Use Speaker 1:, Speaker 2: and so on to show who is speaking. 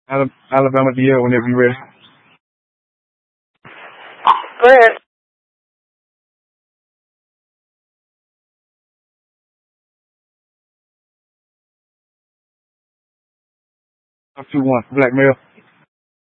Speaker 1: Alabama DL whenever you're ready.
Speaker 2: Go ahead.
Speaker 1: 2-1, black male.